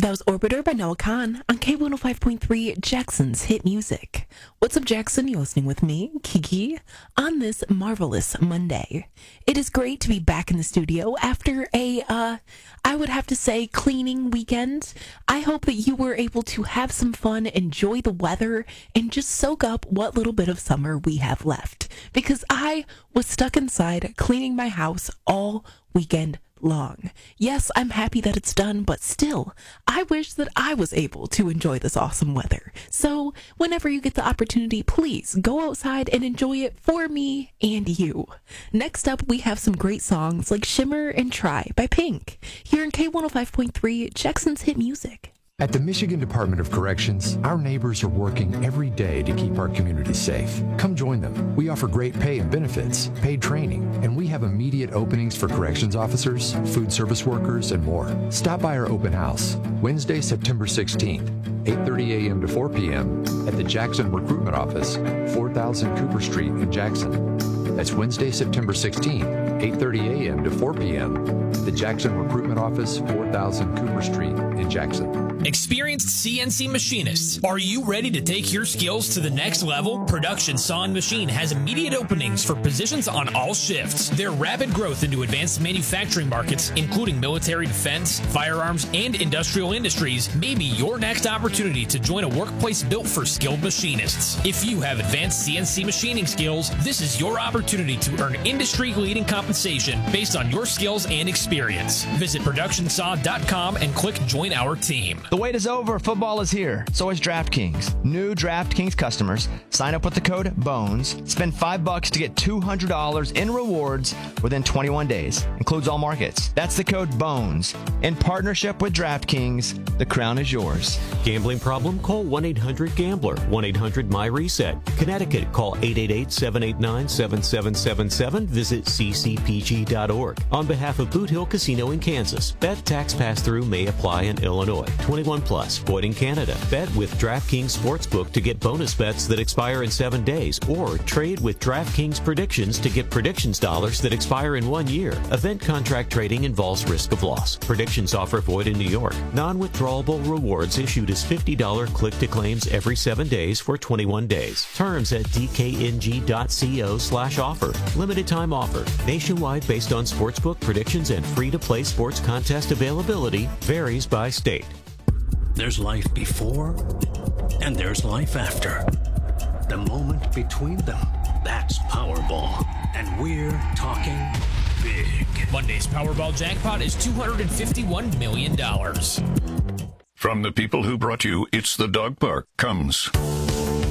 That was Orbiter by Noah Khan on K105.3 Jackson's Hit Music. What's up, Jackson? You're listening with me, Kiki, on this marvelous Monday. It is great to be back in the studio after I would have to say, cleaning weekend. I hope that you were able to have some fun, enjoy the weather, and just soak up what little bit of summer we have left. Because I was stuck inside cleaning my house all weekend long. Yes, I'm happy that it's done, but still, I wish that I was able to enjoy this awesome weather. So, whenever you get the opportunity, please go outside and enjoy it for me and you. Next up, we have some great songs like Shimmer and Try by Pink, here in K105.3 Jackson's Hit Music. At the Michigan Department of Corrections, our neighbors are working every day to keep our community safe. Come join them. We offer great pay and benefits, paid training, and we have immediate openings for corrections officers, food service workers, and more. Stop by our open house, Wednesday, September 16th, 8:30 a.m. to 4 p.m. at the Jackson Recruitment Office, 4000 Cooper Street in Jackson. That's Wednesday, September 16th, 8:30 a.m. to 4 p.m. at the Jackson Recruitment Office, 4000 Cooper Street in Jackson. Experienced CNC machinists, are you ready to take your skills to the next level? Production Saw and Machine has immediate openings for positions on all shifts. Their rapid growth into advanced manufacturing markets, including military defense, firearms, and industrial industries, may be your next opportunity to join a workplace built for skilled machinists. If you have advanced CNC machining skills, this is your opportunity to earn industry-leading compensation based on your skills and experience. Visit ProductionSaw.com and click Join Our Team. The wait is over. Football is here. So is DraftKings. New DraftKings customers sign up with the code BONES. Spend $5 to get $200 in rewards within 21 days. Includes all markets. That's the code BONES. In partnership with DraftKings, the crown is yours. Gambling problem? Call 1-800-GAMBLER. 1-800-MY-RESET. Connecticut, call 888-789-7777. Visit ccpg.org. On behalf of Boot Hill Casino in Kansas, bet tax pass-through may apply in Illinois. 21 plus, void in Canada. Bet with DraftKings Sportsbook to get bonus bets that expire in 7 days, or trade with DraftKings Predictions to get predictions dollars that expire in 1 year. Event contract trading involves risk of loss. Predictions offer void in New York. Non-withdrawable rewards issued as $50 click-to-claims every 7 days for 21 days. Terms at dkng.co/offer. Limited time offer. Nationwide based on sportsbook predictions and free-to-play sports contest availability. Varies by state. There's life before, and there's life after. The moment between them, that's Powerball. And we're talking big. Monday's Powerball jackpot is $251 million. From the people who brought you It's the Dog Park comes